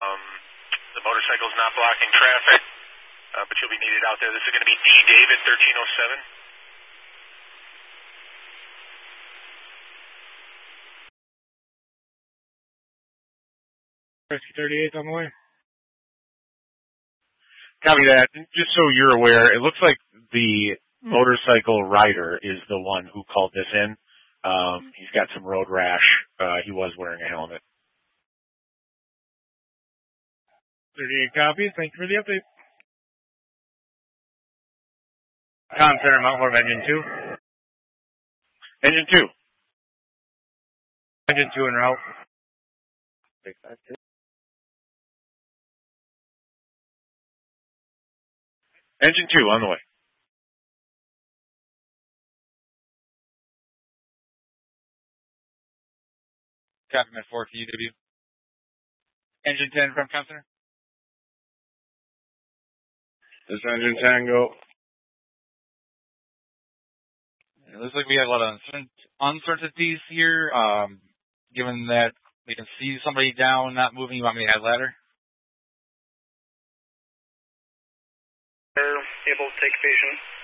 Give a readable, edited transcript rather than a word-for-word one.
The motorcycle's not blocking traffic, but you'll be needed out there. This is going to be D. David, 1307. Rescue 38 on the way. Copy that. Just so you're aware, it looks like the motorcycle rider is the one who called this in. He's got some road rash. He was wearing a helmet. 38 copies. Thank you for the update. Tom Center, Mount Horeb, Engine 2. Engine 2. Engine 2 en route. Engine 2 on the way. Captain at 4 to UW. Engine 10 from Tom Center. This Engine 10 go. It looks like we have a lot of uncertainties here. Given that we can see somebody down, not moving, you want me to add ladder? Able to take patient.